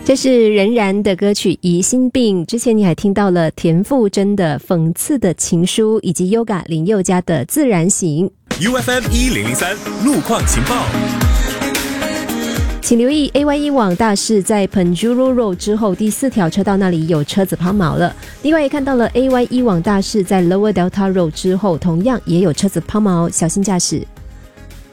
这是任然的歌曲《疑心病》，之前你还听到了田馥甄的《讽刺的情书》，以及 Yoga 林宥嘉的《自然醒》。 UFM 1003路况情报， 请留意 AYE 往大市在 Penjuru Road 之后第4条车道那里有车子抛锚了。另外也看到了 AYE 往大市在 Lower Delta Road 之后同样也有车子抛锚，小心驾驶。